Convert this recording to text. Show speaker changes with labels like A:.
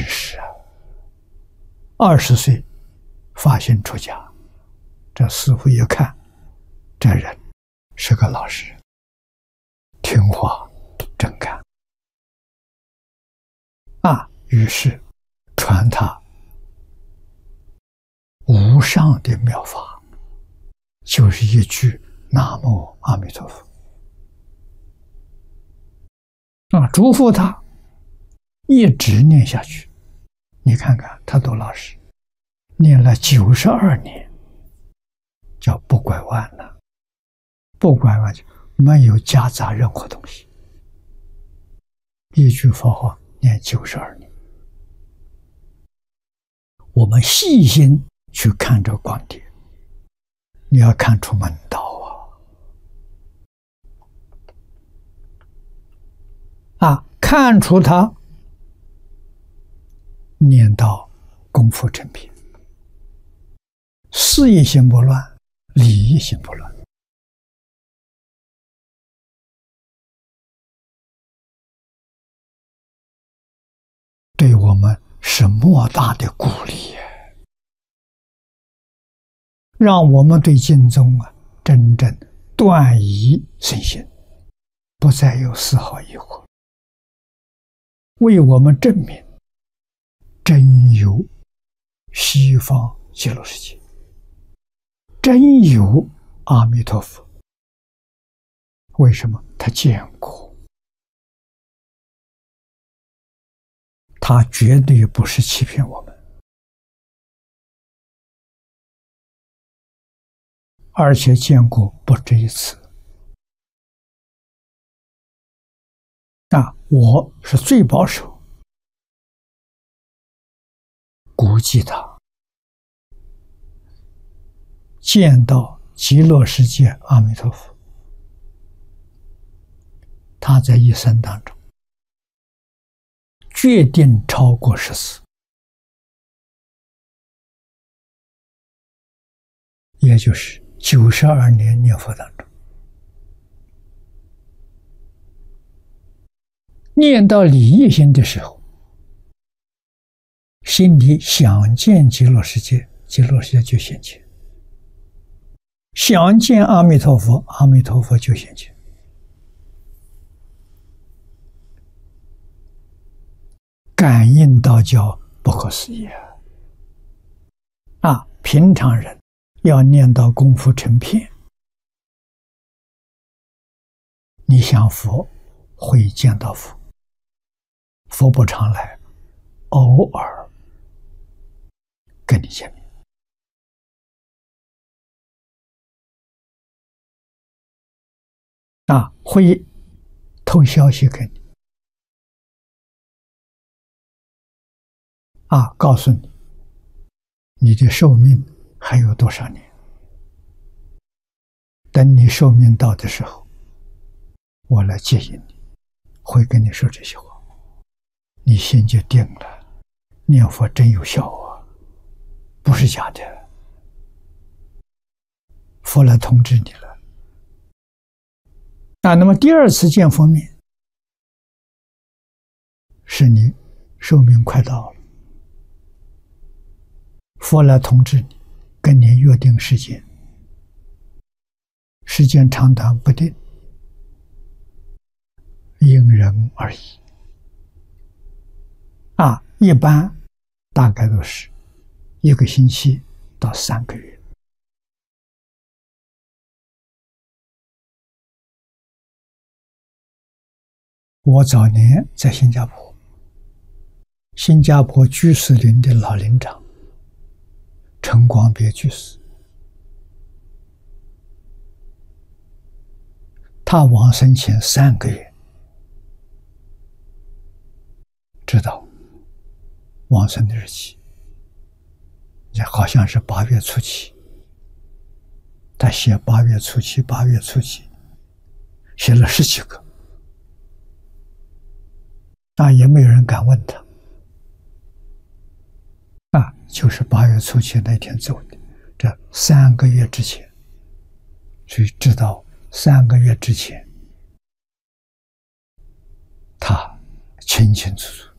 A: 实啊，20岁发心出家，这师父一看，这人是个老实人，听话真干啊，于是传他无上的妙法，就是一句南无阿弥陀佛啊，嘱咐他一直念下去。你看看他多老实，念了92年，叫不拐弯了，不拐弯就没有夹杂任何东西，一句佛号念92年。我们细心去看这光碟，你要看出门道啊！看出他念到功夫成片，事业心不乱，理义心不乱。对我们是莫大的鼓励，让我们对经宗真正断疑生信，不再有丝毫疑惑，为我们证明真有西方极乐世界，真有阿弥陀佛。为什么？他见过，他绝对不是欺骗我们，而且见过不止一次啊！我是最保守，估计他见到极乐世界阿弥陀佛，他在一生当中决定超过10次，也就是92年念佛当中，念到理义心的时候，心里想见极乐世界，极乐世界就现前；想见阿弥陀佛，阿弥陀佛就现前。感应到叫不可思议啊！平常人要念到功夫成片，你想佛会见到佛，佛不常来，偶尔跟你见面啊，会透消息给你啊，告诉你你的寿命还有多少年，等你寿命到的时候，我来接引你，会跟你说这些话，你心就定了，念佛真有效啊，不是假的，佛来通知你了啊。那么第二次见佛面，是你寿命快到了，佛来通知你，跟你约定时间，时间长短不定，因人而异啊，一般大概都是1个星期到3个月。我早年在新加坡，新加坡居士林的老林长陈光别居士，他往生前3个月知道往生的日期，好像是8月初七，他写8月初七，8月初七，写了10几个，那也没有人敢问他啊，就是8月初七那天走的，这3个月之前，所以知道3个月之前他清清楚楚